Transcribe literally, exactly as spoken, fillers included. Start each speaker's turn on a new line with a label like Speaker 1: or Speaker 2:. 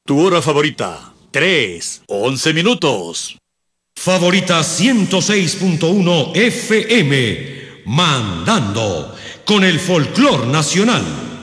Speaker 1: Tu hora favorita, tres, once minutos.
Speaker 2: Favorita ciento seis punto uno F M, mandando con el folclor nacional.